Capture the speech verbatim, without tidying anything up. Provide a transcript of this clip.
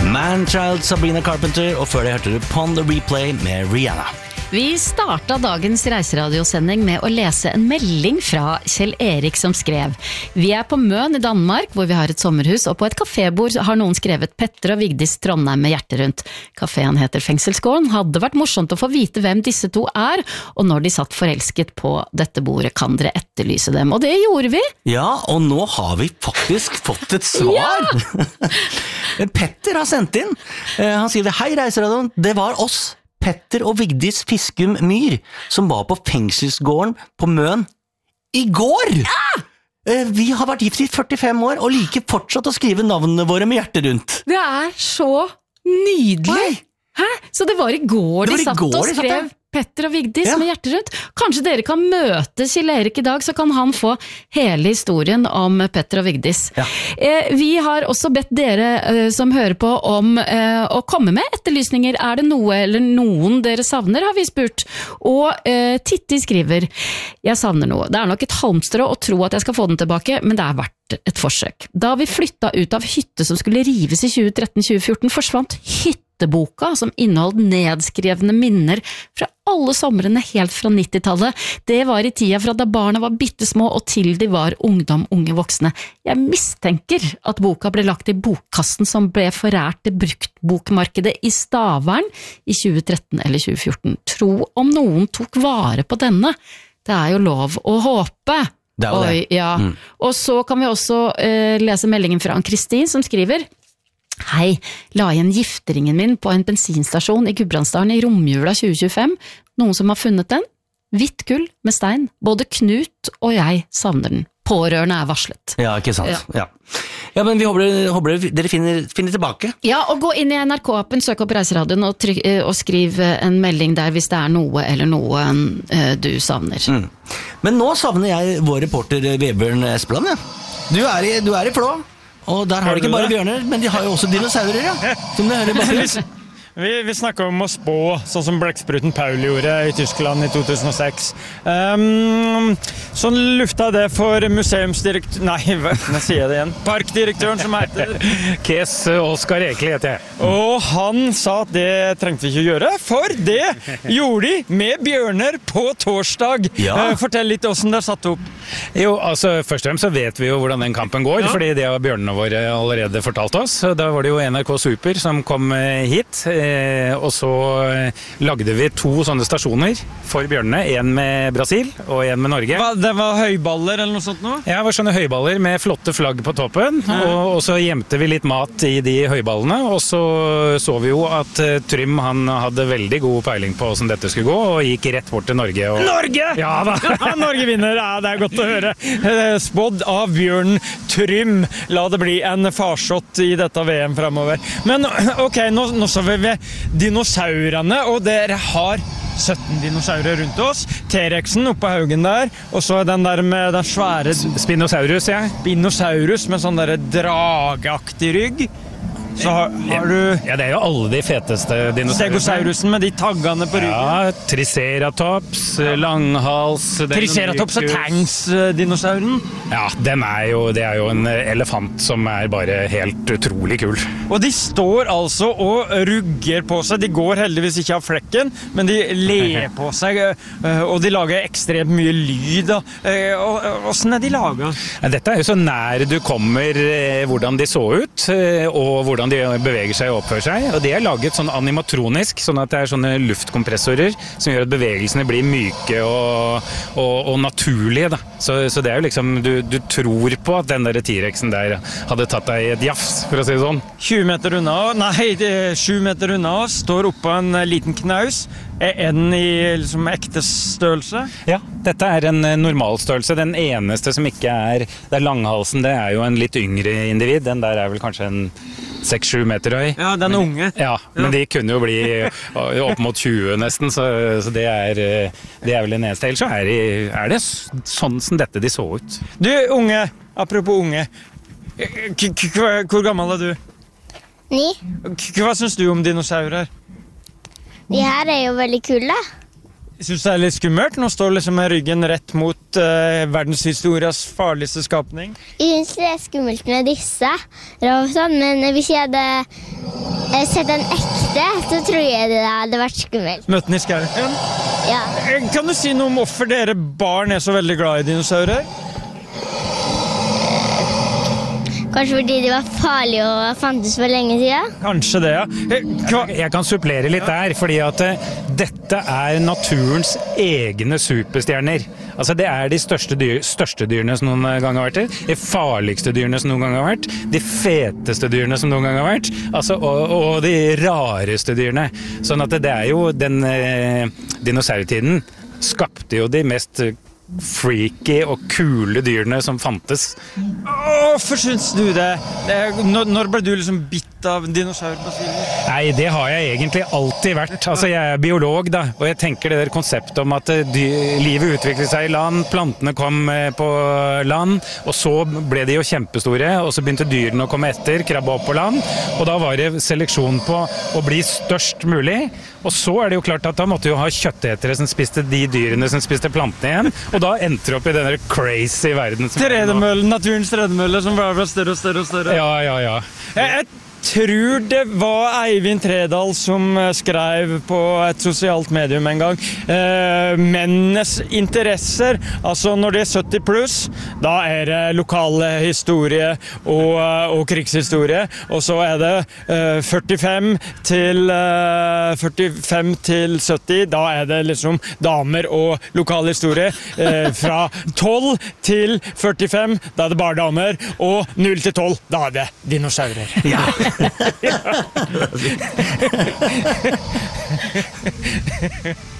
Man-Child, Sabrina Carpenter, og før det hørte du Pon the Replay med Rihanna. Vi startet dagens reiseradiosending med å lese en melding fra Kjell Erik som skrev: Vi er på Møn i Danmark, hvor vi har et sommerhus, og på et kafébord har noen skrevet Petter og Vigdis Trondheim med hjertet rundt. Kaféen heter Fengselsgården. Hadde vært morsomt å få vite hvem disse to er, og når de satt forelsket på dette bordet, kan dere etterlyse dem. Og det gjorde vi. Ja, og nå har vi faktisk fått et svar. Ja. Petter har sendt inn. Han skriver: Hei reiseradioen, det var oss. Petter og Vigdis Fiskum Myr, som var på fengselsgården på Møn i går! Ja! Vi har vært gift i førtifem år, og liker fortsatt å skrive navnene våre med hjertet rundt. Det er så nydelig! Oi. Hæ? Så det var i går de satt og skrev Petter og Vigdis ja. Med hjertet rundt. Kanskje dere kan møte Kjell Erik i dag, så kan han få hele historien om Petter og Vigdis. Ja. Eh, vi har også bedt dere eh, som hører på om eh, å komme med etterlysninger. Er det noe eller noen dere savner, har vi spurt. Og eh, Titti skriver: Jeg savner noe. Det er nok et halmstrå å tro at jeg skal få den tilbake, men det er verdt et forsøk. Da vi flyttet ut av hytte som skulle rives i tjue tretten tjue fjorten, forsvant hytteboka som inneholdt nedskrevne minner fra alle somrene helt fra nittitallet. Det var i tida fra da barna var bittesmå og til de var ungdom, unge voksne. Jeg mistenker at boka ble lagt i bokkassen som ble forært til bruktbokmarkedet i Stavern i tjue tretten eller tjue fjorten. Tro om noen tok vare på denne. Det er jo lov å håpe. Det er jo det. Oi, ja. Mm. Og så kan vi også eh, lese meldingen fra Ann-Kristin som skriver: Hei, la igjen gifteringen min på en bensinstasjon i Gudbrandsdalen i romjula tjue tjuefem. Noen som har funnet den? Hvitt gull med stein. Både Knut og jeg savner den. Pårørende er varslet. Ja, ikke sant. Ja, ja. ja men vi håper, håper dere finner, finner tilbake. Ja, og gå inn i N R K-appen, søk opp Reiseradioen og, trykk, og skriv en melding der hvis det er noe eller noen uh, du savner. Mm. Men nå savner jeg vår reporter Vebjørn Espeland, ja. Du er i, du er i Flå. Og der har de ikke bare bjørner, men de har jo også dinosaurer, ja. Som det hører bare. Vi, vi snakker om å spå, sånn som blekkspruten Paul gjorde i Tyskland i to tusen og seks. Um, sånn lufta det for museumsdirektør... Nei, hva sier jeg det igjen? Parkdirektøren som heter... Kes Oskar Ekeli heter jeg. Og han sa at det trengte vi ikke gjøre, for det gjorde de med bjørner på torsdag. Ja. Uh, fortell litt hvordan det er satt opp. Jo, altså først og fremst så vet vi jo hvordan den kampen går, ja. Fordi det har bjørnene våre allerede fortalt oss. Da var det jo N R K Super som kom hit, eh, og så lagde vi to sånne stasjoner for bjørnene, en med Brasil og en med Norge. Hva, det var høyballer eller noe sånt nå? Ja, det var sånne høyballer med flotte flagg på toppen, ja. og, og så gjemte vi litt mat i de høyballene, og så så vi jo at uh, Trym han hadde veldig god peiling på hvordan dette skulle gå, og gikk rett bort til Norge. Og... Norge! Ja da! Ja, Norge vinner, ja, det er godt å høre. Spådd av Bjørn Trym. La det bli en farsott i dette V M fremover. Men ok, nå, nå så vi ved dinosaurene, og dere har sytten dinosaurer rundt oss. T-rexen oppe på haugen der, og så den der med den svære... Spinosaurus, ja. Spinosaurus med sånn der drageaktig rygg. Så har, har du... Ja, det er jo alle de feteste dinosaurene. Stegosaurusen med de taggene på ryggen. Ja, Triceratops, langhals... Triceratops er Tanks-dinosauren? Ja, den er jo, det er jo en elefant som er bare helt utrolig kul. Og de står altså og rugger på seg. De går heldigvis ikke av flekken, men de ler på seg, og de lager ekstremt mye lyd. Hvordan er de laget? Dette er jo så nær du kommer hvordan de så ut, og hvordan de beveger seg og oppfører seg, og det er laget sånn animatronisk, sånn at det er sånne luftkompressorer som gjør at bevegelsene blir myke og, og, og naturlige, da. Så, så det er jo liksom, du, du tror på at den der T-rexen der hadde tatt deg et jafs, for å si det sånn. tjue meter unna, nei, sju meter unna, står oppe en liten knaus. Er den i liksom ekte størrelse? Ja, dette er en normal størrelse. Den eneste som ikke er, det er langhalsen, det er jo en litt yngre individ. Den der er vel kanskje en seks sju meter høy. Ja, den men, unge. Ja, men ja. De kunne jo bli opp mot tjue nesten, så, så det, er, det er vel en eneste. Ellers så er, det, er det sånn som dette de så ut. Du, unge, apropos unge, hvor gammel er du? Ni. Hva synes du om dinosaurer? De her er jo veldig kule. Jeg synes det er litt skummelt. Nå står liksom med ryggen rett mot uh, verdenshistorias farligste skapning. Jeg synes det er skummelt med disse, men hvis jeg hadde jeg sett en ekte, så tror jeg det hadde vært skummelt. Møtte den i skauen? Ja. Kan du si noe om hvorfor dere barn er så veldig glad i dinosaurer? Kanskje fordi de var farlige og fantes for lenge siden? Kanskje det, ja. Jeg kan supplere litt der, fordi at dette er naturens egne superstjerner. Altså det er de største, dyr, største dyrene som noen gang har vært her, de farligste dyrene som noen gang har vært, de feteste dyrene som noen gang har vært, altså, og, og de rareste dyrene. Sånn at det er jo den eh, dinosaurtiden skapte jo de mest freaky og kule dyrene som fantes. Hvorfor syns du det? Når, når ble du liksom bitt av en dinosaur på siden? Nei, det har jeg egentlig alltid vært. Altså, jeg er biolog da, og jeg tenker det der konseptet om at dy, livet utviklet seg i land, plantene kom på land, og så ble de jo kjempestore, og så begynte dyrene å komme etter, krabbe opp på land, og da var det seleksjon på å bli størst mulig, og så er det jo klart at da måtte jo ha kjøttetere som spiste de dyrene som spiste plantene igjen, og da endte det opp i denne crazy verden. Tredemølle, naturens tredemølle som bare ble større og større og større. Ja, ja, ja. Jeg, jeg tror det var Eivind Tredal som skrev på et sosialt medium en gang. Eh, mennenes interesser, altså når det er sytti pluss, da er det lokale historie og, og krigshistorie, og så er det eh, førtifem til sytti, da er det liksom damer og lokal historie. Eh, fra tolv til førtifem, da er det bare damer, og null til tolv, da er det dinosaurer. Ja. Ja.